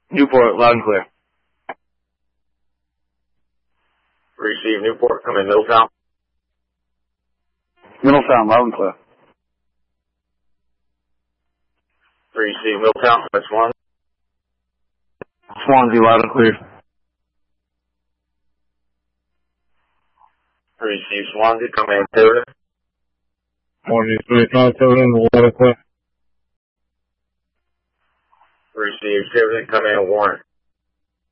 Newport, loud and clear. Receive Newport, come in Middletown. Middletown, loud and clear. Receive Middletown, come in Swansea. Swansea, loud and clear. Receive Swansea, come in Tiverton. Morning, 3 Tiverton, loud and clear. Receive Tiverton, come in Warren.